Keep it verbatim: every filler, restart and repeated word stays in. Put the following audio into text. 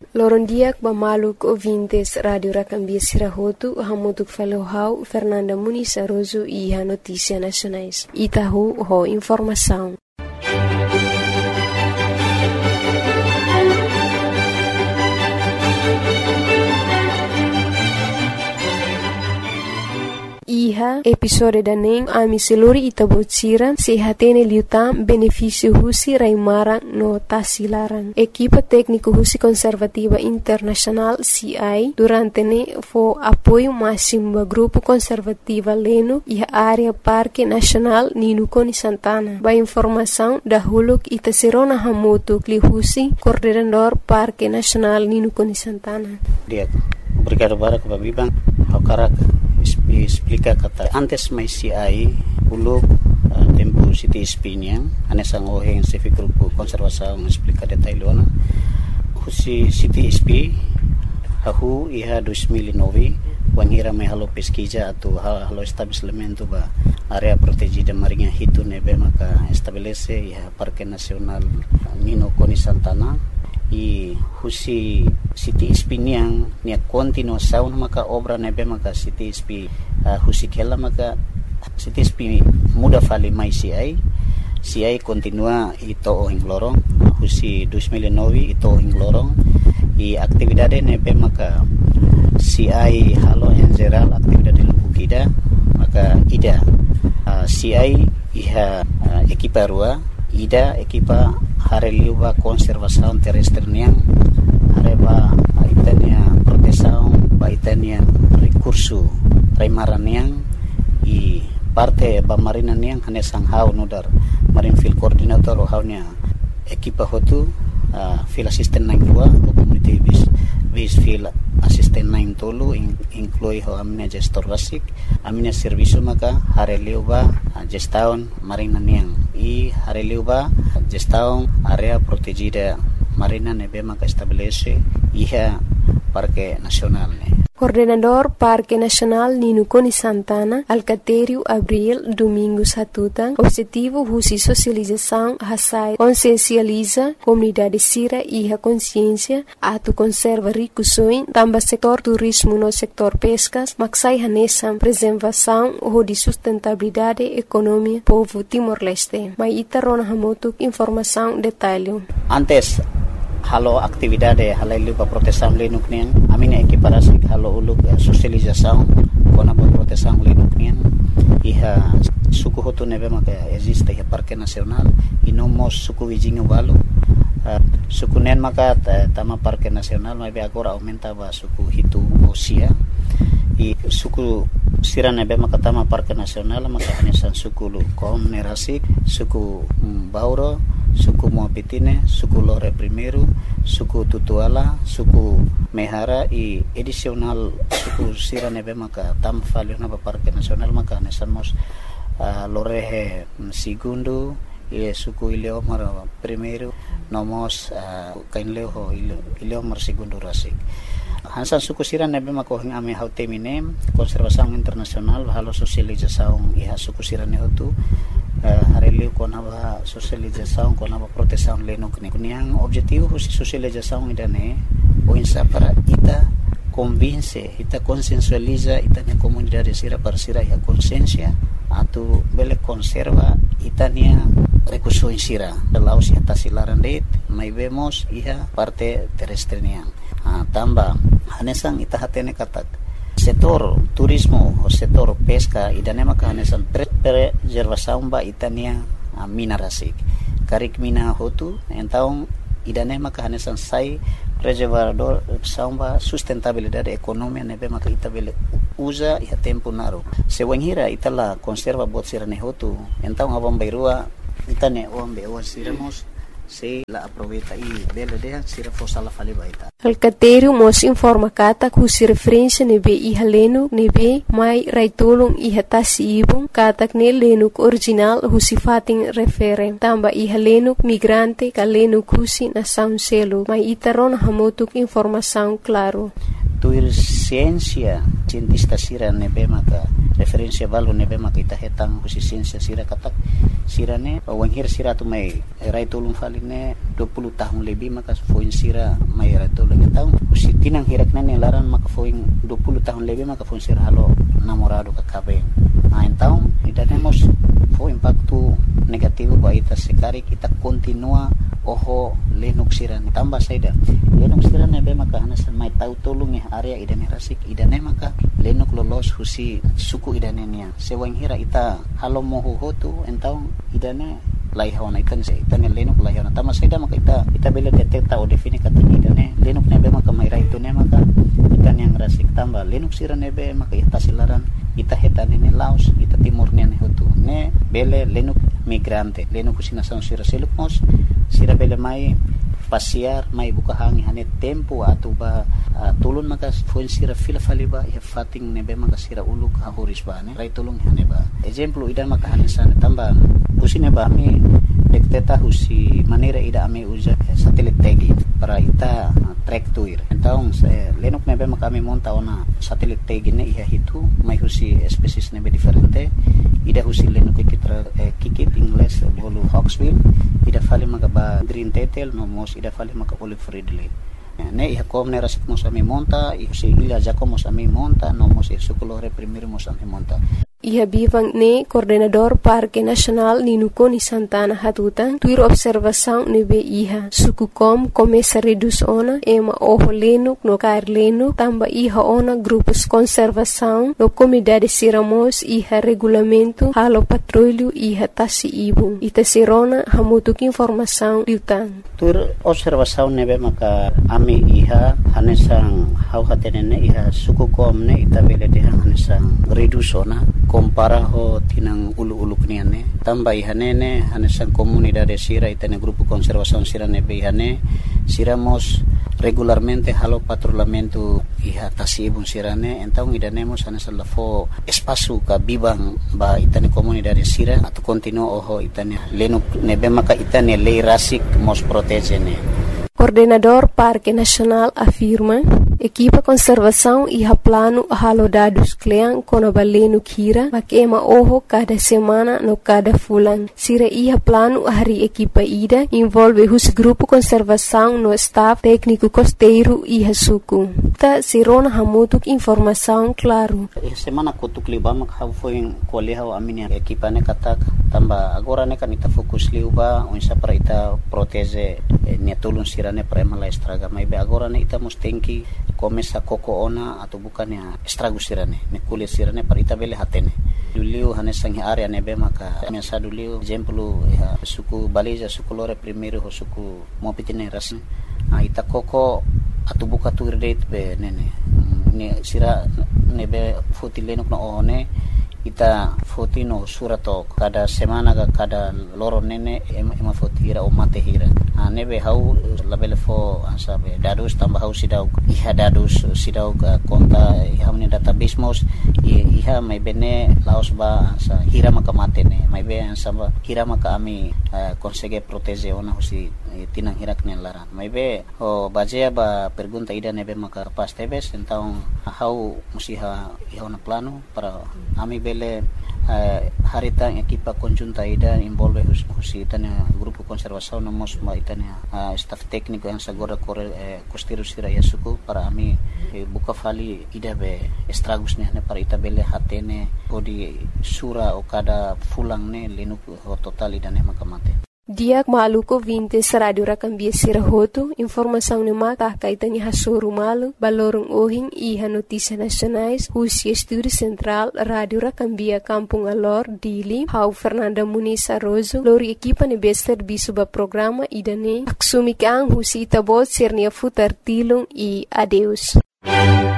Lorondiak bamaluk ouvintes Radio Rakambia Sirahotu, hamutuk falohau Fernanda Muniz Aroso iha notícia nacionais. Itahu ho informação. Iha episode daning ami seluri itabotsira sehatene liutam benefício husi raimarang no tasilaran. Equipa técnico husi conservativa internacional C I durante ne fo apoio máximo ba grupo conservativa leno iha área Parque Nacional Ninukoni Santana. Ba informação da huluk itaserona hamotu kli husi coordenador Parque Nacional Ninukoni Santana. Dia, obrigado para que babibang hakarak explica kata antes mai C I uluk uh, tempo City Espinha anesang oheng se grupo konservasaun explica detailona husi City Espi hahu iha dua ribu nove wangira mai halo pesquisa atau halo estabelecimento ba area protegida marinha hitu nebe maka estabelece iha Parque Nacional Ninukoni Santana i husi City Espiniang nia continuação maka obra nebe maka City Espi uh, husi kela maka City Espi muda fali mai C I C I continua ito ohing lorong husi dua ribu nove ito ohing lorong i aktividade nebe maka C I halo en general aktividade lubukida maka ida uh, C I iha uh, ekipa rua ida ekipa hareliuba konservasaun terrestre niang hareba itania protesaun ba itania recurso raimaran niang i parte ba marina niang hanesang hau nudar marine field coordinator o haunya ekipa hotu uh, field assistant nang dua o community bis bis field assistant nang tolu in, inclui ho amina gestor basic amina servicio maka hareliuba uh, gestaun marina niang i hareliuba gestaun area protegida marina nebe maka estabelece iha Parque Nacional ne. Coordenador Parque Nacional Ninukoni Santana, Alcatério Abril Domingos Hatutang, objetivo husi socialização hasai consciencializa comunidade sira iha consciência atu conserva ricusoin tamba setor turismo no setor pescas maksai hanesam preservação ho di sustentabilidade economia povo Timor-Leste. Mai ita rona hamotuk informação detalhe. Antes halo aktividade halailu pa proteção lenuk nian amina equiparasi halo uluk uh, socialização kona pa proteção lenuk nian iha suku hotu nebe maka existe iha Parque Nacional e nomos suku vizinho balo uh, suku nen maka tama Parque Nacional mai agora aumenta ba suku hitu osia e suku sira nebe maka tama Parque Nacional maka hanesan suku lu kom nerasik suku um, bauro suku Moapitine, suku Lore Primeiro, suku Tutuala, suku Mehara e edicional suku sira nebe maka tam falio na Parque Nacional maka nesamos uh, Lore Segundo e suku Ileomar Primeiro nomos uh, kainleo Ileomar Segundo rasik. Hansan suku sira nebe maka hing ame hautemine konservasaun internasional halo sosializasaun iha suku sira ne hotu Uh, hareliu kona ba socialização kona ba proteção lenuk ni kuniang objetivo husi socialização idane o insa para ita convince ita consensualiza ita ne comunidade sira para sira ya consciência atu bele conserva itania recurso sira laos ya tasilaran det mai vemos iha parte terrestre niang uh, tamba hanesang ita hatene katak setor turismo o setor pesca idane maka hanesan preservação ba itania uh, mina rasik karik mina hotu então idane maka hanesan sai preservador samba sustentabilidade economia nebe maka itabele usa ia tempo naru se wanhira itala conserva bot sirane hotu então abang bairua itane ombe o siramos se la aproveita e bela de sira fosala fali baita. Alcatério mos informa kata kusi referência nebe iha lenuk nebe mai raitulung iha tasi ibung katak ne lenuk original husi fating refere tamba iha lenuk migrante ka lenuk husi na sound selo mai itaron hamotuk informação claro. Tuir ciência cientista sira nebe maka referência balu nebe maka ita hetang husi ciência sira katak sirane wanghir sira tu mai rai tolong faline dua puluh tahun lebih maka foin sira mai rai tolong tahu usi tinang hirak nane laran maka foin dua puluh tahun lebih maka foin sira halo namorado ka kabe main tahu idane mos fo impacto negativo ba ita sekari kita continua oho lenuk sirane tambah saida lenuk sirane be maka hanas mai tahu tolong ya area idane rasik idane maka lenuk lolos husi suku idane nia sewang hira ita halo moho hotu entau idane lai hawana ikan se itane lenuk lai hawana tama saida maka ita ita bela detecta o define kata idane lenuk nebe maka mai rai tune maka itane yang rasik tambah lenuk sirane be maka ita silaran ita hetane ne laos ita timur ne hotu ne bele lenuk migrante lenuk usina sang sira seluk mos sira bele mai pasiar mai buka hangi hane tempo atau ba uh, tulun maka fuel sira fila faliba ya fating nebe maka sira uluk hahoris ba ne rai tulung hane ba example idan maka hane sana tambah usine ba mi dekteta husi manera ida ame uja satelit tagi para ita uh, track tuir então se lenuk nebe maka ame monta ona satelit tagi ne iha hitu mai husi species nebe diferente ida husi lenuk kitra eh, kikit ingles bolu hawksbill ida fali maka ba green tetel no mos ida fali maka olive ridley ne iha kom ne rasik mos ame monta iha si ila jako mos ame monta no mos iha sukulore primero mos ame monta Iha bivang ne coordenador Parque Nacional Ninuko ni Santana Hatutan tuir observação nebe iha suku kom começa reduz ona ema oho lenuk no kair lenuk tamba iha ona grupos conservação no comunidade siramos iha regulamento halo patrulho iha tasi ibu ita sirona hamutuk informação liutan tuir observação nebe maka ami iha hanesang hau hatenene iha suku kom ne ita bele deha hanesang reduz ona compara ho tinang ulu-ulu kniane tambah ihanene hanesan comunidade sira itane grupo conservação sira nebe ihane siramos regularmente halo patrulhamento iha tasibun sirane então idanemos hanesan lafo espaço ka bibang ba itane comunidade sira atau continuo oho itane lenuk nebe maka itane lei rasik mos protegene. Coordenador Parque Nacional afirma equipa conservação iha plano halo dados klean kono balenu kira makema oho cada semana no cada fulan sira iha plano hari equipa ida envolve hus grupo conservação no staff técnico costeiro iha suku ta sirona hamutuk informação claro semana kutuk libam hau foi koleha aminia equipa ne katak tamba agora ne kanita fokus liuba onsa para ita protege ne tulun sira ne prema la estraga mai be agora ne ita mustenki começa koko ona atau bukannya estragus sirane ne kulit sirane parita bele hatene duliu hanesang area nebe maka mensa duliu exemplo ya suku baliza suku lore primeiro ho suku mopitine rasne a ita koko atau buka tu date be nene ne sira nebe fotilenok no one ita fotino surato kada semana ga kada loro nene ema, ema fotira o mate hira a nebe hau labele fo asabe dadus tambah hau sidau iha dadus sidau konta iha ni database mos iha mai bene laos ba sa hira maka mate ne mai be ansaba hira maka ami uh, consegue protege ona husi tinang hirak ne laran mai be o bajea ba pergunta ida nebe maka pas tebes então hau musiha iha ona plano para ami bele uh, harita equipa conjunta ida envolve hus, husi itania grupo conservação no mos ma itania uh, staff técnico yang sagora kore eh, costeiro sira yasuku para ami eh, buka fali ida be estragus ne para ita bele hatene odi sura o kada fulang ne lenuk ho total ida ne makamate Diak maluko vintes radio rakambia sirahoto informação ne maka kaitani hasuru malu balorong ohing iha notícia nacionais husi estúdio central radio rakambia kampung alor dili hau Fernanda Muniz Arrozo lori equipa ne bester bisuba programa idane aksumikang husi itabot sirnia futar tilung i adeus